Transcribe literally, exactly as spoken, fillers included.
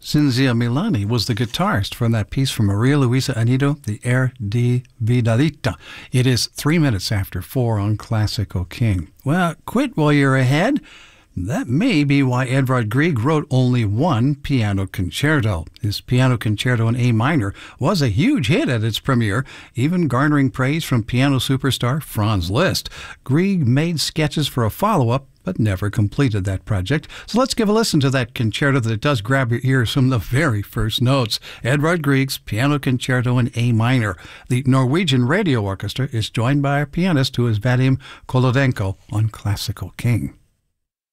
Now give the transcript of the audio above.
Cinzia Milani was the guitarist from that piece from Maria Luisa Anido, the Air di Vidalita. It is three minutes after four on Classical King. Well, quit while you're ahead. That may be why Edvard Grieg wrote only one piano concerto. His piano concerto in A minor was a huge hit at its premiere, even garnering praise from piano superstar Franz Liszt. Grieg made sketches for a follow-up, but never completed that project. So let's give a listen to that concerto that does grab your ears from the very first notes. Edvard Grieg's Piano Concerto in A minor. The Norwegian Radio Orchestra is joined by a pianist who is Vadim Kolodenko on Classical King.